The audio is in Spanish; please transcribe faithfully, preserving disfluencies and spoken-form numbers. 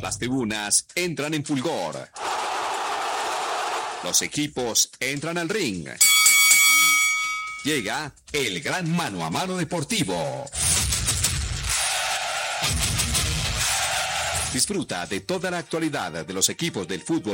Las tribunas entran en fulgor. Los equipos entran al ring. Llega el gran mano a mano deportivo. Disfruta de toda la actualidad de los equipos del fútbol